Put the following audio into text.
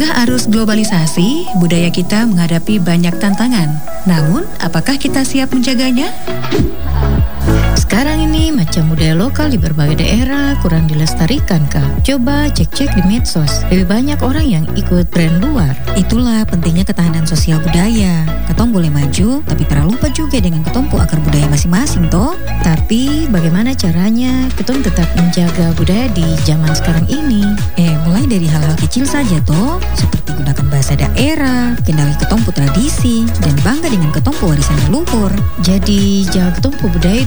tengah arus globalisasi, budaya kita menghadapi banyak tantangan. Namun, apakah kita siap menjaganya? Sekarang ini macam budaya lokal di berbagai daerah kurang dilestarikan, Kak. Coba cek-cek di medsos. Lebih banyak orang yang ikut tren luar. Itulah pentingnya ketahanan sosial budaya. Ketong boleh maju, tapi tak lupa juga dengan ketompo akar budaya masing-masing toh. Tapi bagaimana caranya kita tetap menjaga budaya di zaman sekarang ini? Mulai dari hal-hal kecil saja toh, seperti gunakan bahasa daerah, kenali ketompo tradisi, dan bangga dengan ketompo warisan leluhur. Jadi jaga ketompo budaya